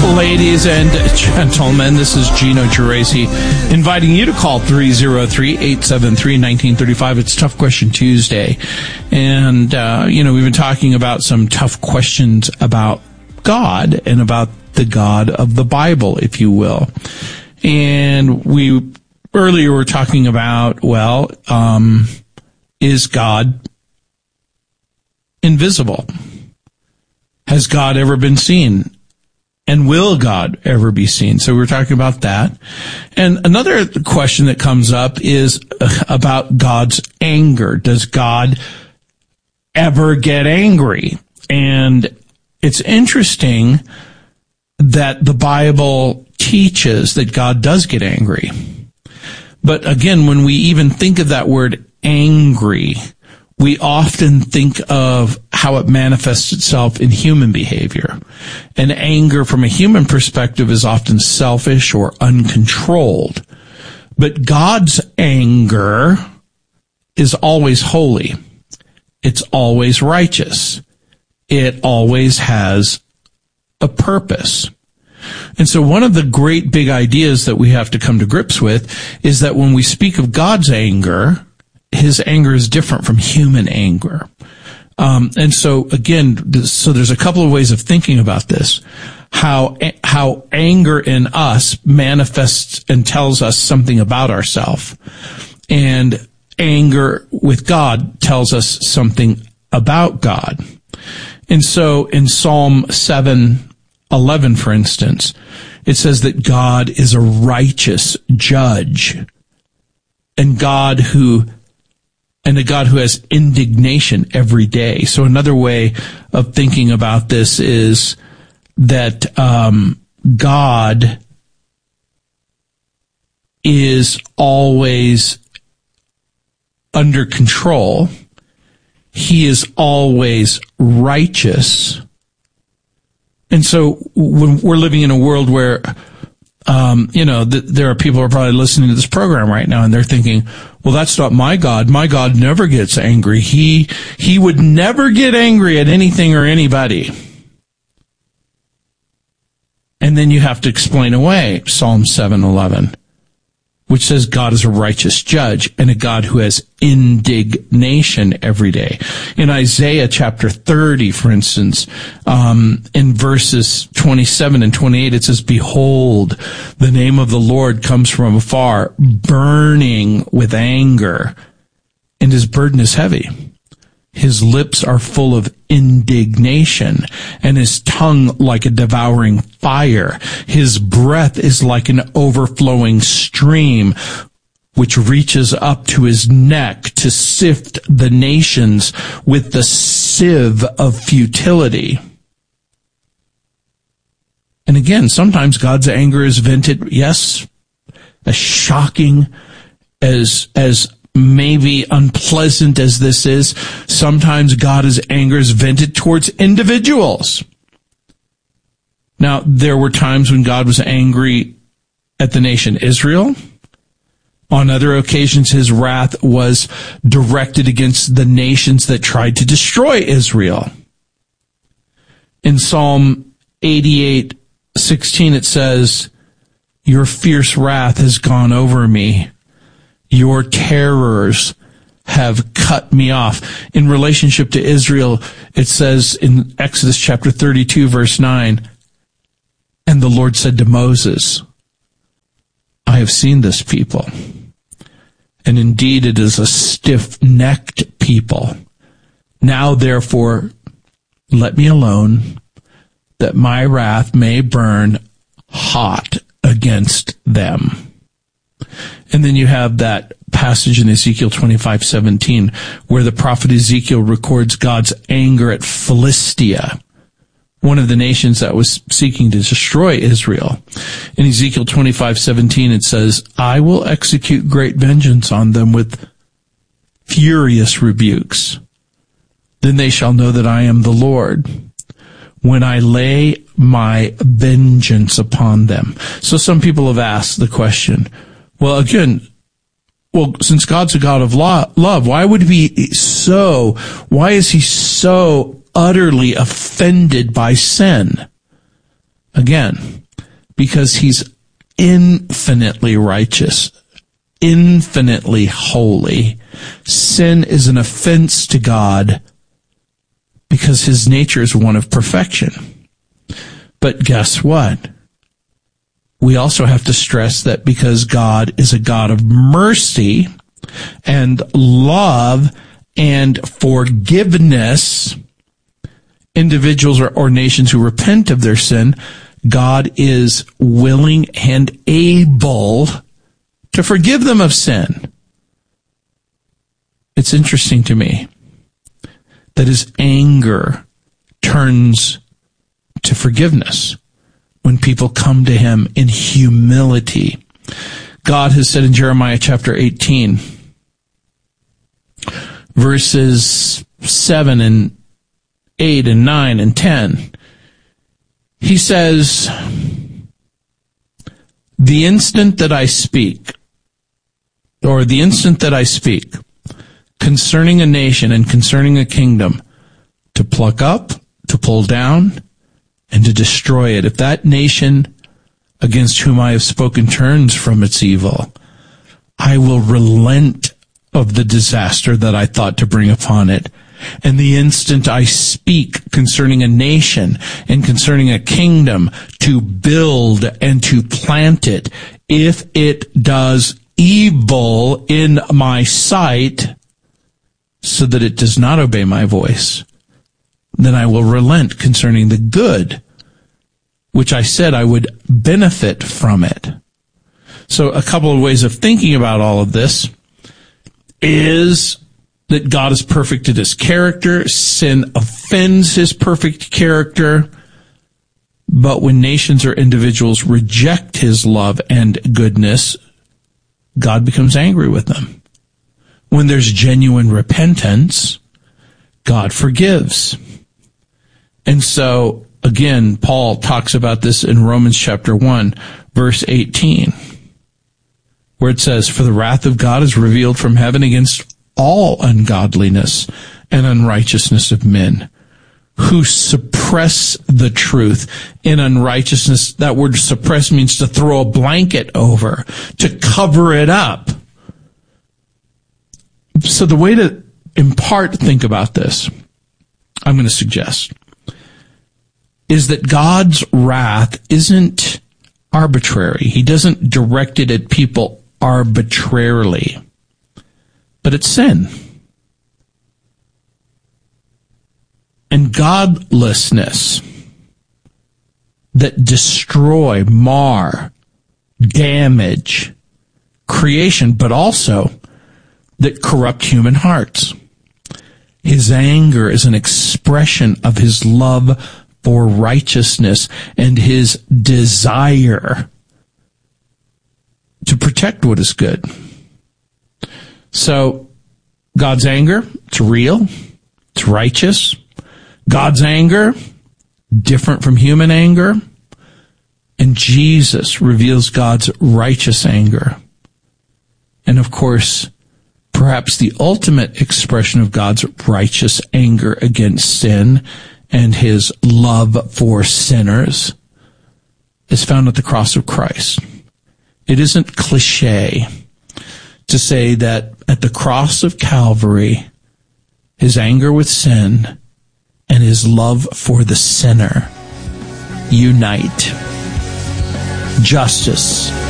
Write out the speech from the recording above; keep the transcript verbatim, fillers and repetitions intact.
Ladies and gentlemen, this is Gino Geraci inviting you to call three oh three, eight seven three, one nine three five. It's Tough Question Tuesday. And, uh, you know, we've been talking about some tough questions about God and about the God of the Bible, if you will. And we earlier were talking about, well, um, is God invisible? Has God ever been seen? And will God ever be seen? So we're talking about that. And another question that comes up is about God's anger. Does God ever get angry? And it's interesting that the Bible teaches that God does get angry. But again, when we even think of that word angry, we often think of how it manifests itself in human behavior. And anger from a human perspective is often selfish or uncontrolled. But God's anger is always holy. It's always righteous. It always has a purpose. And so one of the great big ideas that we have to come to grips with is that when we speak of God's anger, his anger is different from human anger. Um, and so again, so there's a couple of ways of thinking about this. How, how anger in us manifests and tells us something about ourselves. And anger with God tells us something about God. And so in Psalm seven eleven, for instance, it says that God is a righteous judge. And God who And a God who has indignation every day. So another way of thinking about this is that um, God is always under control. He is always righteous. And so when we're living in a world where Um, you know, th- there are people who are probably listening to this program right now and they're thinking, well, that's not my God. My God never gets angry. He, he would never get angry at anything or anybody. And then you have to explain away Psalm seven eleven, which says God is a righteous judge and a God who has indignation every day. In Isaiah chapter thirty, for instance, um, in verses twenty-seven and twenty-eight, it says, behold, the name of the Lord comes from afar, burning with anger, and his burden is heavy. His lips are full of indignation, and his tongue like a devouring fire. His breath is like an overflowing stream, which reaches up to his neck to sift the nations with the sieve of futility. And again, sometimes God's anger is vented, yes, as shocking as, as maybe unpleasant as this is, sometimes God's anger is vented towards individuals. Now, there were times when God was angry at the nation Israel. On other occasions, his wrath was directed against the nations that tried to destroy Israel. In Psalm eighty-eight sixteen, it says, your fierce wrath has gone over me. Your terrors have cut me off. In relationship to Israel, it says in Exodus chapter thirty-two, verse nine, and the Lord said to Moses, I have seen this people, and indeed it is a stiff-necked people. Now, therefore, let me alone, that my wrath may burn hot against them. And then you have that passage in Ezekiel twenty-five seventeen, where the prophet Ezekiel records God's anger at Philistia, one of the nations that was seeking to destroy Israel. In Ezekiel twenty-five seventeen, it says, I will execute great vengeance on them with furious rebukes. Then they shall know that I am the Lord, when I lay my vengeance upon them. So some people have asked the question, well, again, well, since God's a God of lo- love, why would he be so, why is he so utterly offended by sin? Again, because he's infinitely righteous, infinitely holy. Sin is an offense to God because his nature is one of perfection. But guess what? We also have to stress that because God is a God of mercy and love and forgiveness, individuals or, or nations who repent of their sin, God is willing and able to forgive them of sin. It's interesting to me that his anger turns to forgiveness when people come to him in humility. God has said in Jeremiah chapter eighteen, verses seven and eight and nine and ten, he says, the instant that I speak, or the instant that I speak concerning a nation and concerning a kingdom, to pluck up, to pull down, and to destroy it, if that nation against whom I have spoken turns from its evil, I will relent of the disaster that I thought to bring upon it. And the instant I speak concerning a nation and concerning a kingdom to build and to plant it, if it does evil in my sight so that it does not obey my voice, then I will relent concerning the good, which I said I would benefit from it. So a couple of ways of thinking about all of this is that God is perfect in his character. Sin offends his perfect character. But when nations or individuals reject his love and goodness, God becomes angry with them. When there's genuine repentance, God forgives. And so, again, Paul talks about this in Romans chapter one, verse eighteen, where it says, for the wrath of God is revealed from heaven against all ungodliness and unrighteousness of men who suppress the truth in unrighteousness. That word suppress means to throw a blanket over, to cover it up. So the way to in part think about this, I'm going to suggest, is that God's wrath isn't arbitrary. He doesn't direct it at people arbitrarily, but it's sin. And godlessness that destroy, mar, damage creation, but also that corrupt human hearts. His anger is an expression of his love for righteousness and his desire to protect what is good. So, God's anger, it's real, it's righteous. God's anger, different from human anger. And Jesus reveals God's righteous anger. And of course, perhaps the ultimate expression of God's righteous anger against sin and his love for sinners is found at the cross of Christ. It isn't cliche to say that at the cross of Calvary, his anger with sin and his love for the sinner unite. Justice